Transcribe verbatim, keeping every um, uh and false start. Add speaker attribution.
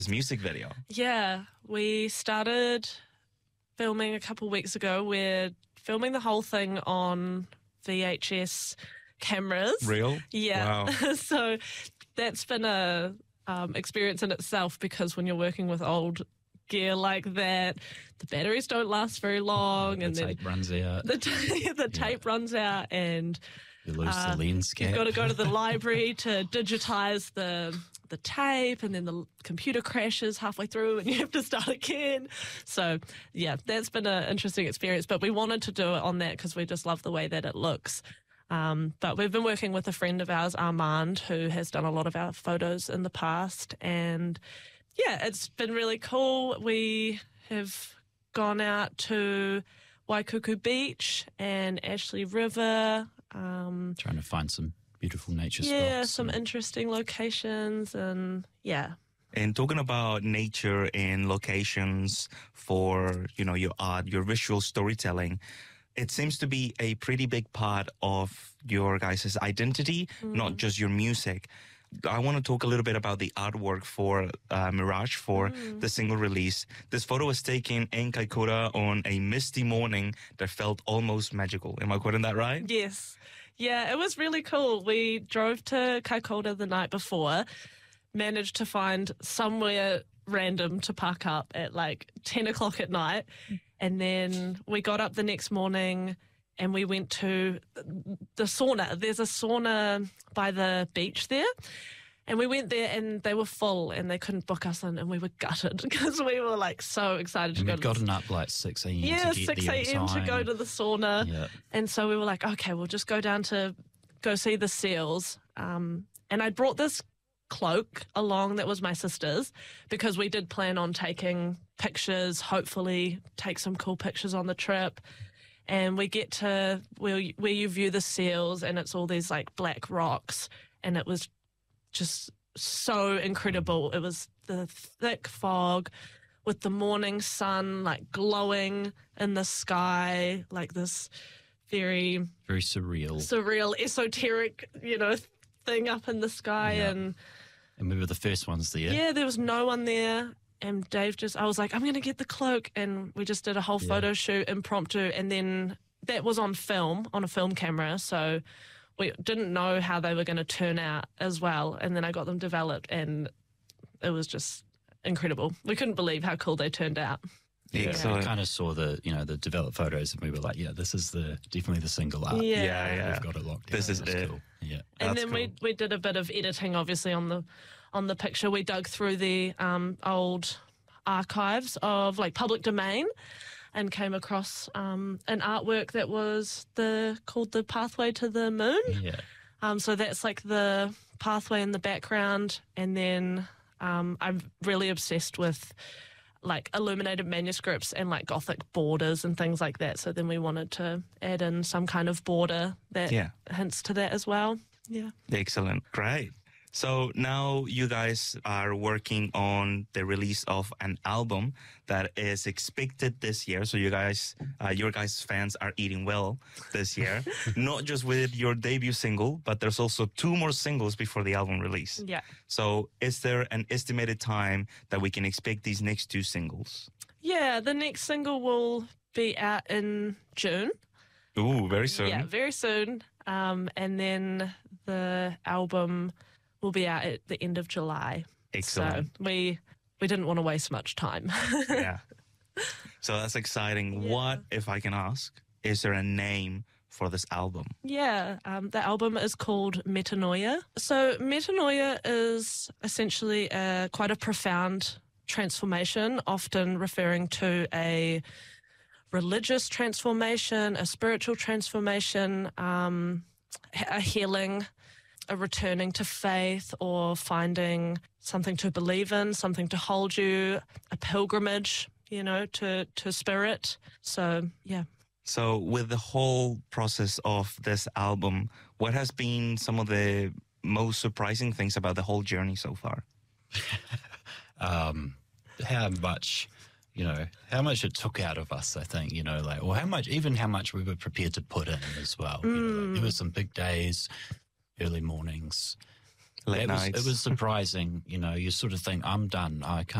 Speaker 1: This music video.
Speaker 2: Yeah, we started filming a couple weeks ago. We're filming the whole thing on V H S cameras.
Speaker 1: Real?
Speaker 2: Yeah.
Speaker 1: Wow.
Speaker 2: So that's been a um, experience in itself, because when you're working with old gear like that, the batteries don't last very long,
Speaker 3: the
Speaker 2: and
Speaker 3: tape
Speaker 2: then
Speaker 3: runs out.
Speaker 2: the, t- the tape
Speaker 3: Yeah.
Speaker 2: runs out, and
Speaker 3: You lose
Speaker 2: uh,
Speaker 3: the lens cap.
Speaker 2: you've got to go to the library to digitize the the tape, and then the computer crashes halfway through and you have to start again. So yeah, that's been an interesting experience, but we wanted to do it on that because we just love the way that it looks. Um, but we've been working with a friend of ours, Armand, who has done a lot of our photos in the past, and yeah, it's been really cool. We have gone out to Waikuku Beach and Ashley River. Um,
Speaker 3: Trying to find some beautiful nature
Speaker 2: yeah,
Speaker 3: spots.
Speaker 2: some interesting locations, and yeah.
Speaker 1: And talking about nature and locations for, you know, your art, your visual storytelling, it seems to be a pretty big part of your guys' identity,
Speaker 2: Mm.
Speaker 1: not just your music. I want to talk a little bit about the artwork for uh, Mirage for
Speaker 2: Mm.
Speaker 1: the single release. This photo was taken in Kaikoura on a misty morning that felt almost magical. Am I quoting that right?
Speaker 2: Yes. Yeah, it was really cool. We drove to Kaikoura the night before, managed to find somewhere random to park up at like ten o'clock at night. And then we got up the next morning and we went to the sauna. There's a sauna by the beach there. And we went there and they were full and they couldn't book us in, and we were gutted because we were like so excited to
Speaker 3: And
Speaker 2: go
Speaker 3: we'd
Speaker 2: to
Speaker 3: gotten
Speaker 2: the
Speaker 3: up like six a.m.
Speaker 2: Yeah,
Speaker 3: to get
Speaker 2: six
Speaker 3: there
Speaker 2: a.m.
Speaker 3: in
Speaker 2: to
Speaker 3: time.
Speaker 2: go to the sauna.
Speaker 3: Yeah.
Speaker 2: And so we were like, okay, we'll just go down to go see the seals. Um, and I brought this cloak along that was my sister's, because we did plan on taking pictures, hopefully take some cool pictures on the trip. And we get to where you, where you view the seals, and it's all these like black rocks, and it was just so incredible. It was the thick fog with the morning sun like glowing in the sky, like this very
Speaker 3: Very surreal.
Speaker 2: surreal, esoteric, you know, thing up in the sky.
Speaker 3: Yeah.
Speaker 2: And
Speaker 3: and we were the first ones there.
Speaker 2: yeah, there was no one there. And Dave just, I was like, I'm going to get the cloak. And we just did a whole
Speaker 3: Yeah.
Speaker 2: photo shoot impromptu. And then that was on film, on a film camera. So we didn't know how they were going to turn out as well. And then I got them developed, and it was just incredible. We couldn't believe how cool they turned out.
Speaker 3: Yeah,
Speaker 1: Excellent.
Speaker 3: we kind of saw the, you know, the developed photos, and we were like, yeah, this is the definitely the single art.
Speaker 2: Yeah.
Speaker 1: Yeah, yeah.
Speaker 3: We've got it locked down.
Speaker 1: This is
Speaker 3: That's
Speaker 1: it.
Speaker 3: Cool. Yeah.
Speaker 2: And
Speaker 1: That's
Speaker 2: then we,
Speaker 1: cool.
Speaker 2: we did a bit of editing, obviously, on the on the picture. We dug through the um, old archives of like public domain and came across um, an artwork that was the called the Pathway to the Moon.
Speaker 3: Yeah.
Speaker 2: Um, so that's like the pathway in the background, and then um, I'm really obsessed with like illuminated manuscripts and like Gothic borders and things like that. So then we wanted to add in some kind of border that
Speaker 1: Yeah.
Speaker 2: hints to that as well. Yeah.
Speaker 1: Excellent. Great. So now you guys are working on the release of an album that is expected this year. So you guys, uh, your guys' fans are eating well this year, not just with your debut single, but there's also two more singles before the album release.
Speaker 2: Yeah.
Speaker 1: So is there an estimated time that we can expect these next two singles?
Speaker 2: Yeah, the next single will be out in June.
Speaker 1: Ooh, very soon.
Speaker 2: Yeah, very soon. Um, and then the album will be out at the end of July.
Speaker 1: Excellent.
Speaker 2: So we we didn't want to waste much time.
Speaker 1: Yeah. So that's exciting.
Speaker 2: Yeah.
Speaker 1: What, if I can ask, is there a name for this album?
Speaker 2: Yeah, um, the album is called Metanoia. So Metanoia is essentially a, quite a profound transformation, often referring to a religious transformation, a spiritual transformation, um, a healing, a returning to faith, or finding something to believe in, something to hold you, a pilgrimage, you know, to, to spirit. So, yeah.
Speaker 1: So with the whole process of this album, what has been some of the most surprising things about the whole journey so far?
Speaker 3: um, how much, you know, how much it took out of us, I think, you know, like, or how much, even how much we were prepared to put in as well. You know, like, there were some big days, early mornings,
Speaker 1: Late
Speaker 3: it was
Speaker 1: nights.
Speaker 3: it was surprising. You know, you sort of think I'm done. I can't.